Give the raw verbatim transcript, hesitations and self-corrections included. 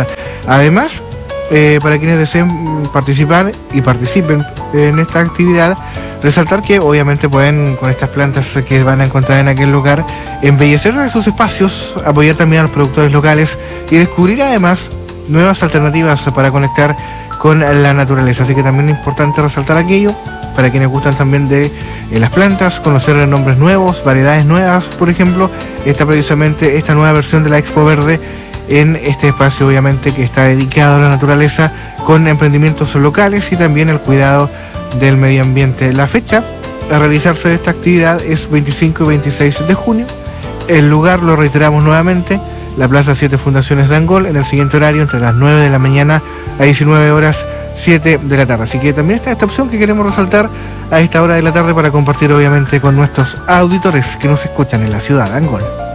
ciudad. Además, eh, para quienes deseen participar y participen en esta actividad, resaltar que obviamente pueden, con estas plantas que van a encontrar en aquel lugar, embellecer sus espacios, apoyar también a los productores locales y descubrir además nuevas alternativas para conectar con la naturaleza. Así que también es importante resaltar aquello para quienes gustan también de eh, las plantas, conocer nombres nuevos, variedades nuevas. Por ejemplo, está precisamente esta nueva versión de la Expo Verde en este espacio, obviamente, que está dedicado a la naturaleza, con emprendimientos locales y también el cuidado del medio ambiente. La fecha a realizarse de esta actividad es veinticinco y veintiséis de junio. El lugar, lo reiteramos nuevamente, la Plaza siete Fundaciones de Angol, en el siguiente horario, entre las nueve de la mañana a diecinueve horas, siete de la tarde. Así que también está esta opción que queremos resaltar a esta hora de la tarde para compartir obviamente con nuestros auditores que nos escuchan en la ciudad de Angol.